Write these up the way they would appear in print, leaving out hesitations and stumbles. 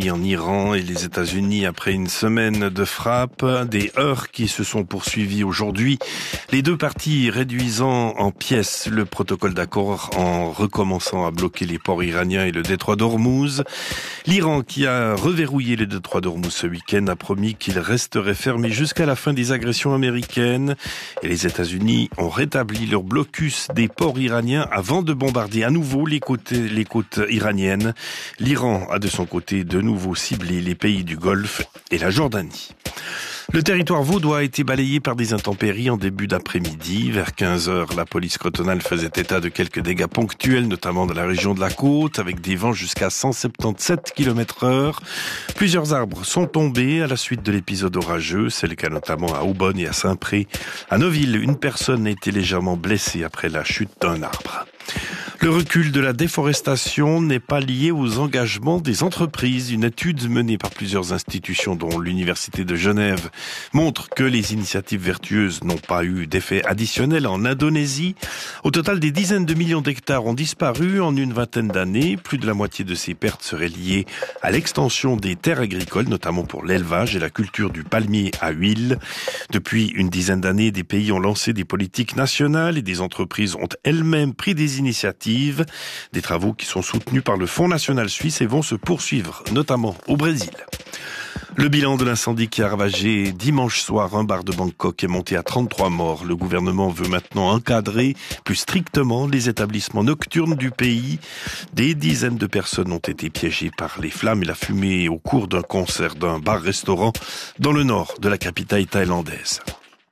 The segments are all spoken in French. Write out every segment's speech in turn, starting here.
mis en Iran et les États-Unis après une semaine de frappes. Des heurts qui se sont poursuivis aujourd'hui. Les deux parties réduisant en pièces le protocole d'accord en recommençant à bloquer les ports iraniens et le détroit d'Ormuz. L'Iran, qui a reverrouillé le détroit d'Ormuz ce week-end, a promis qu'il resterait fermé jusqu'à la fin des agressions américaines. Et les États-Unis ont rétabli leur blocus des ports iraniens avant de bombarder à nouveau les côtes iraniennes. L'Iran a de son côté de nouveau ciblé les pays du Golfe et la Jordanie. Le territoire vaudois a été balayé par des intempéries en début d'après-midi. Vers 15h, la police cantonale faisait état de quelques dégâts ponctuels, notamment dans la région de la Côte, avec des vents jusqu'à 177 km/h. Plusieurs arbres sont tombés à la suite de l'épisode orageux. C'est le cas notamment à Aubonne et à Saint-Pré. À Neuville, une personne a été légèrement blessée après la chute d'un arbre. Le recul de la déforestation n'est pas lié aux engagements des entreprises. Une étude menée par plusieurs institutions, dont l'Université de Genève, montre que les initiatives vertueuses n'ont pas eu d'effet additionnel en Indonésie. Au total, des dizaines de millions d'hectares ont disparu en une vingtaine d'années. Plus de la moitié de ces pertes seraient liées à l'extension des terres agricoles, notamment pour l'élevage et la culture du palmier à huile. Depuis une dizaine d'années, des pays ont lancé des politiques nationales et des entreprises ont elles-mêmes pris des initiatives. Des travaux qui sont soutenus par le Fonds national suisse et vont se poursuivre, notamment au Brésil. Le bilan de l'incendie qui a ravagé dimanche soir un bar de Bangkok est monté à 33 morts. Le gouvernement veut maintenant encadrer plus strictement les établissements nocturnes du pays. Des dizaines de personnes ont été piégées par les flammes et la fumée au cours d'un concert d'un bar-restaurant dans le nord de la capitale thaïlandaise.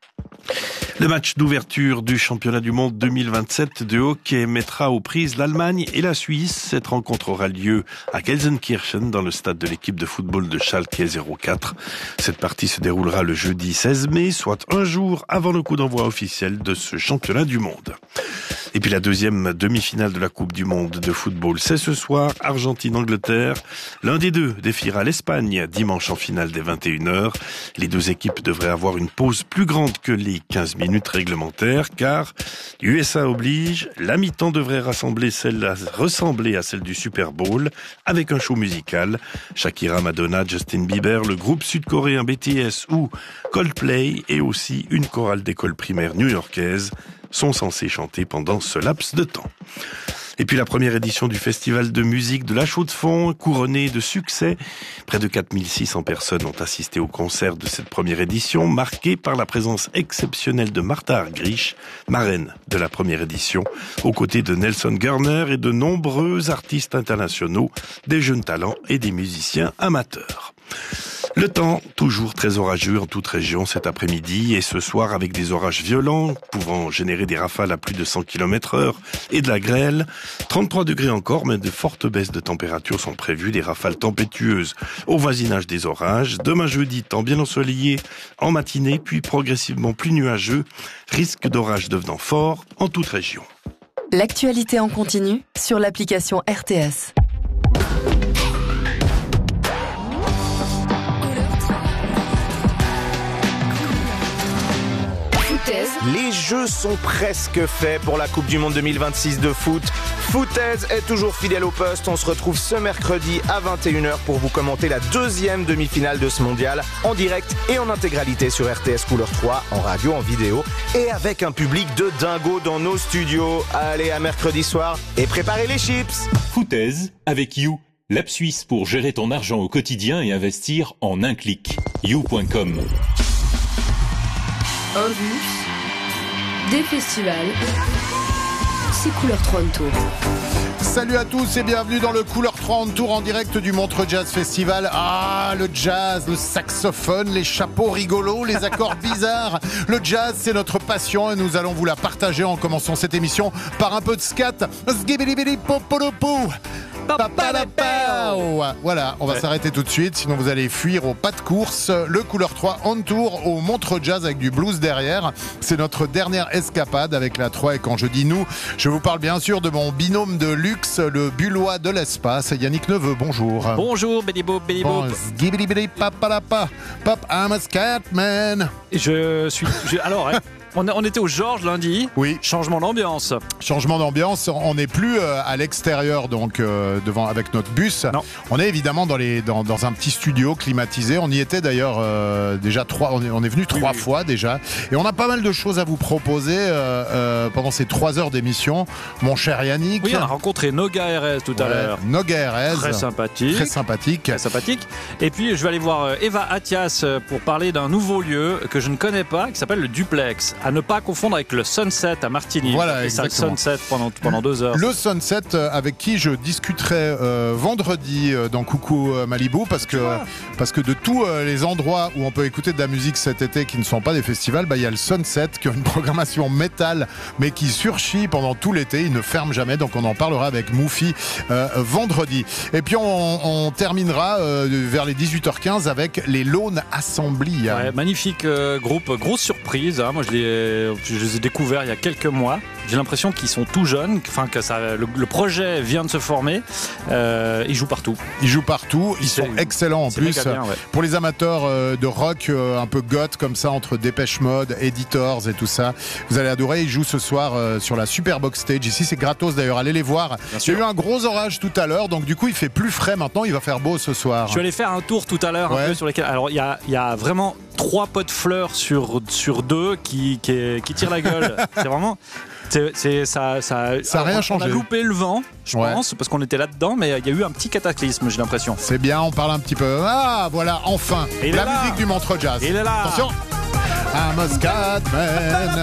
Le match d'ouverture du championnat du monde 2027 de hockey mettra aux prises l'Allemagne et la Suisse. Cette rencontre aura lieu à Gelsenkirchen dans le stade de l'équipe de football de Schalke 04. Cette partie se déroulera le jeudi 16 mai, soit un jour avant le coup d'envoi officiel de ce championnat du monde. Et puis la deuxième demi-finale de la Coupe du monde de football, c'est ce soir, Argentine-Angleterre. L'un des deux défiera l'Espagne dimanche en finale dès 21h. Les deux équipes devraient avoir une pause plus grande que les 15 minutes réglementaires, car USA oblige, la mi-temps devrait ressembler à celle du Super Bowl, avec un show musical. Shakira, Madonna, Justin Bieber, le groupe sud-coréen BTS ou Coldplay et aussi une chorale d'école primaire new-yorkaise sont censés chanter pendant ce laps de temps. Et puis la première édition du festival de musique de La Chaux-de-Fonds, couronnée de succès. Près de 4600 personnes ont assisté au concert de cette première édition, marquée par la présence exceptionnelle de Martha Argerich, marraine de la première édition, aux côtés de Nelson Gurner et de nombreux artistes internationaux, des jeunes talents et des musiciens amateurs. Le temps, toujours très orageux en toute région cet après-midi et ce soir avec des orages violents pouvant générer des rafales à plus de 100 km/h et de la grêle. 33 degrés encore, mais de fortes baisses de température sont prévues, des rafales tempétueuses au voisinage des orages. Demain jeudi, temps bien ensoleillé en matinée, puis progressivement plus nuageux, risque d'orage devenant fort en toute région. L'actualité en continu sur l'application RTS. Les jeux sont presque faits pour la Coupe du Monde 2026 de foot. Foutaise est toujours fidèle au poste. On se retrouve ce mercredi à 21h pour vous commenter la deuxième demi-finale de ce mondial en direct et en intégralité sur RTS Couleur 3, en radio, en vidéo et avec un public de dingo dans nos studios. Allez, à mercredi soir et préparez les chips. Foutaise avec You, l'app suisse pour gérer ton argent au quotidien et investir en un clic. You.com. Un bus, des festivals, c'est Couleur 30 Tour. Salut à tous et bienvenue dans le Couleur 30 Tour en direct du Montreux Jazz Festival. Ah, le jazz, le saxophone, les chapeaux rigolos, les accords bizarres. Le jazz, c'est notre passion et nous allons vous la partager en commençant cette émission par un peu de scat. Voilà, on va s'arrêter tout de suite, sinon vous allez fuir au pas de course. Le Couleur 3 on tour au Montreux Jazz avec du blues derrière. C'est notre dernière escapade avec la 3 et quand je dis nous, je vous parle bien sûr de mon binôme de luxe, le Bullois de l'espace, Yannick Neveu, bonjour. Bonjour, Bélibo. Bon, I'm a scat man. Alors, on était au Georges lundi. Oui. Changement d'ambiance. Changement d'ambiance, on n'est plus à l'extérieur donc devant avec notre bus. Non. On est évidemment dans un petit studio climatisé. On y était d'ailleurs déjà on est venu 3 fois déjà et on a pas mal de choses à vous proposer pendant ces 3 heures d'émission. Mon cher Yannick. Oui, on a rencontré Noga RS tout à l'heure. Noga RS. Très sympathique. Très sympathique. Et puis je vais aller voir Eva Attias pour parler d'un nouveau lieu que je ne connais pas, qui s'appelle le Duplex. À ne pas confondre avec le Sunset à Martigny. Voilà, et ça, le exactement. Sunset pendant 2 heures. Le Sunset avec qui je discuterai vendredi dans Coucou Malibu parce que de tous les endroits où on peut écouter de la musique cet été qui ne sont pas des festivals, il y a le Sunset qui a une programmation métal mais qui surchit pendant tout l'été. Il ne ferme jamais, donc on en parlera avec Moufi vendredi. Et puis on terminera vers les 18h15 avec les Lone Assembly. Ouais, magnifique groupe, grosse surprise. Moi, je les ai découverts il y a quelques mois. J'ai l'impression qu'ils sont tout jeunes, le projet vient de se former. Ils jouent partout. Ils sont excellents en plus. Bien, ouais. Pour les amateurs de rock un peu goth comme ça, entre Dépêche Mode, Editors et tout ça, vous allez adorer. Ils jouent ce soir sur la Superbox Stage. Ici, c'est gratos d'ailleurs. Allez les voir. Il y a eu un gros orage tout à l'heure, donc du coup, il fait plus frais maintenant. Il va faire beau ce soir. Je suis allé faire un tour tout à l'heure un peu sur lesquels. Alors, il y a vraiment 3 pots de fleurs sur 2 qui tirent la gueule. C'est vraiment. Ça a rien changé. On a loupé le vent, je pense, parce qu'on était là-dedans, mais il y a eu un petit cataclysme, j'ai l'impression. C'est bien, on parle un petit peu. Ah, voilà, enfin, la musique du Montreux Jazz. Il est là. Attention. I'm a Scatman.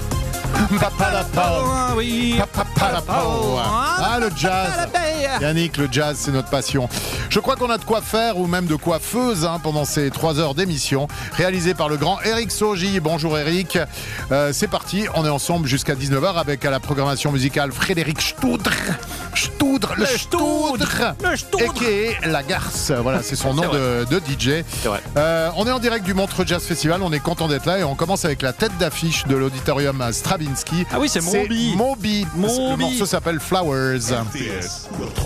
Ah, le jazz. Yannick, le jazz, c'est notre passion. Je crois qu'on a de quoi faire, ou même de quoi feuser pendant ces 3 heures d'émission, réalisé par le grand Eric Sogi. Bonjour Eric. C'est parti, on est ensemble jusqu'à 19h avec à la programmation musicale Frédéric Stoudre, et qui est la garce. Voilà, c'est son nom de DJ. On est en direct du Montreux Jazz Festival, on est content d'être là et on commence avec la tête d'affiche de l'auditorium Stravinsky. Ah oui, c'est Moby. Le morceau s'appelle Flowers.